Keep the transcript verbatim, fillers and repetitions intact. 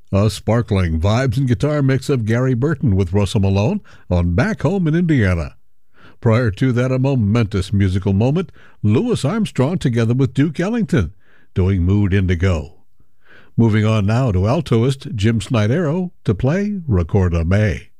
A sparkling vibes and guitar mix of Gary Burton with Russell Malone on Back Home in Indiana. Prior to that, a momentous musical moment, Louis Armstrong together with Duke Ellington, doing Mood Indigo. Moving on now to altoist Jim Snydero to play Recorda May.